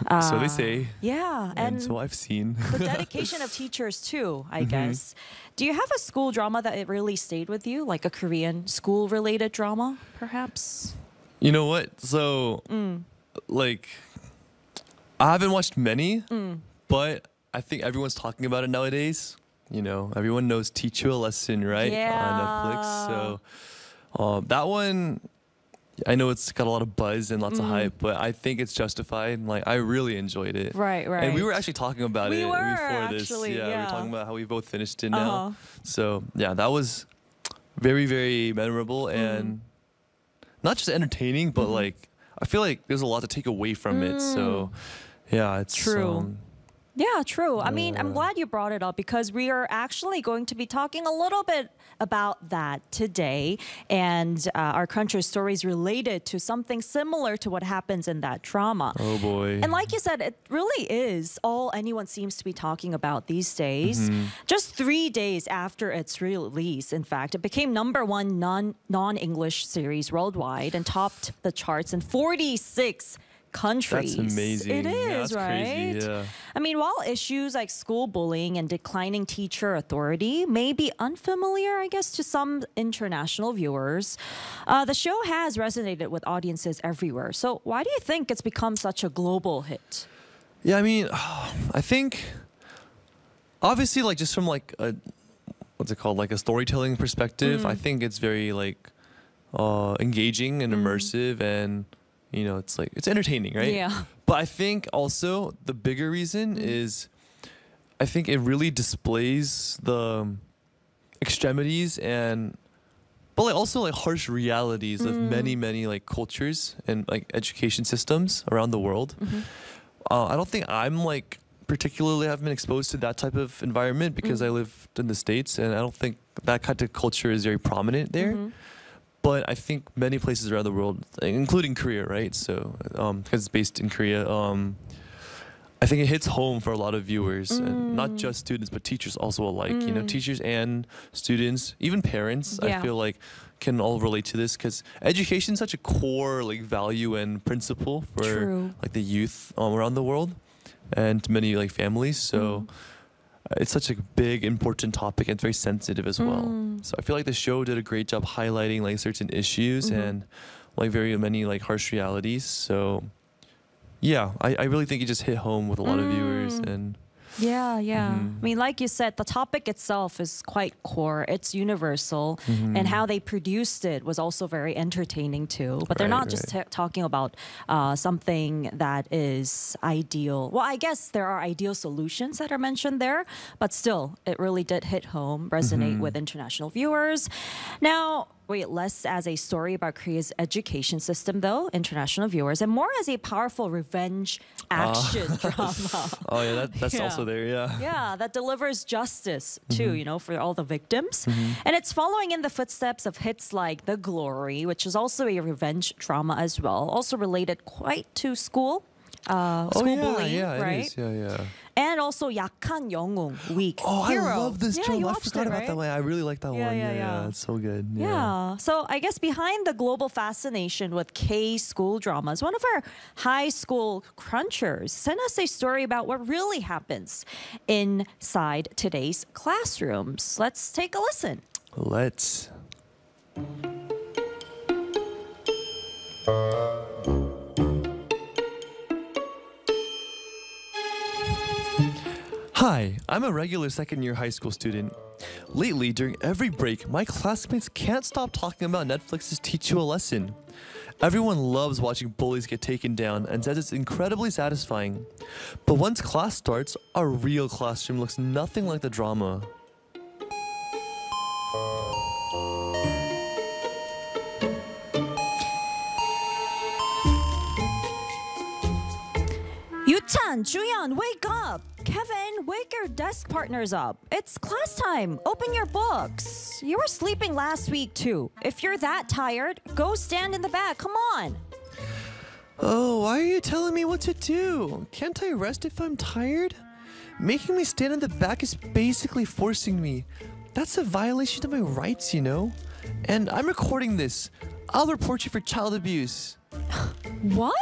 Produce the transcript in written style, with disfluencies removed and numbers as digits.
So they say. Yeah, And so I've seen. the dedication of teachers too, I guess. Do you have a school drama that it really stayed with you, like a Korean school-related drama, perhaps? You know what? So, like, I haven't watched many, but I think everyone's talking about it nowadays. You know, everyone knows Teach You a Lesson, right? Yeah. On Netflix. So, that one, I know it's got a lot of buzz and lots of hype, but I think it's justified. Like, I really enjoyed it. Right, right. And we were actually talking about We it were, before this. actually, We were yeah. talking about how we both finished it Uh-huh. now. So, yeah, that was very, very memorable and not just entertaining, but like, I feel like there's a lot to take away from it. So, yeah, it's True. Yeah, true. I mean, I'm Yeah. glad you brought it up because we are actually going to be talking a little bit about that today and our Cruncher stories related to something similar to what happens in that drama. Oh boy. And like you said, it really is all anyone seems to be talking about these days. Just 3 days after its release, in fact, it became #1 non-English series worldwide and topped the charts in 46 countries. That's amazing. It Yeah, is, that's right? crazy, yeah. I mean, while issues like school bullying and declining teacher authority may be unfamiliar, I guess, to some international viewers, the show has resonated with audiences everywhere. So why do you think it's become such a global hit? Yeah, I mean, I think obviously like just from like a what's it called, like a storytelling perspective, I think it's very like engaging and immersive, and you know, it's like it's entertaining, right? Yeah. But I think also the bigger reason is I think it really displays the extremities and but like also like harsh realities of many like cultures and like education systems around the world. I don't think I'm like particularly have been exposed to that type of environment because I lived in the States, and I don't think that kind of culture is very prominent there. But I think many places around the world, including Korea, right? So, because it's based in Korea, I think it hits home for a lot of viewers, and not just students, but teachers also alike. You know, teachers and students, even parents, Yeah. I feel like can all relate to this because education is such a core like value and principle for True. like the youth around the world and many like families. So. It's such a big, important topic, and it's very sensitive as well. So I feel like the show did a great job highlighting like certain issues and like very many like harsh realities. So yeah, I really think it just hit home with a lot of viewers, and Yeah, yeah. I mean, like you said, the topic itself is quite core. It's universal, and how they produced it was also very entertaining too. But they're Right, not just talking about something that is ideal. Well, I guess there are ideal solutions that are mentioned there, but still, it really did hit home, resonate with international viewers. Now, wait, less as a story about Korea's education system, though, international viewers, and more as a powerful revenge action drama. oh yeah, that's Yeah. also there. Yeah. Yeah, that delivers justice too, you know, for all the victims. And it's following in the footsteps of hits like The Glory, which is also a revenge drama as well, also related quite to school. School yeah, bullying, yeah, right? it is. Yeah, yeah. And also 약한 영웅, weak Oh, hero. I love this Yeah, show. you I watched forgot it, about right? that one. I really like that Yeah, one. yeah, yeah. It's so good. Yeah. So I guess behind the global fascination with K school dramas, one of our high school crunchers sent us a story about what really happens inside today's classrooms. Let's take a listen. Let's. Hi, I'm a regular second-year high school student. Lately, during every break, my classmates can't stop talking about Netflix's Teach You a Lesson. Everyone loves watching bullies get taken down and says it's incredibly satisfying. But once class starts, our real classroom looks nothing like the drama. Yuchan, Juyeon, wake up! Kevin, wake your desk partners up. It's class time. Open your books. You were sleeping last week too. If you're that tired, go stand in the back. Come on. Oh, why are you telling me what to do? Can't I rest if I'm tired? Making me stand in the back is basically forcing me. That's a violation of my rights, you know? And I'm recording this. I'll report you for child abuse. What?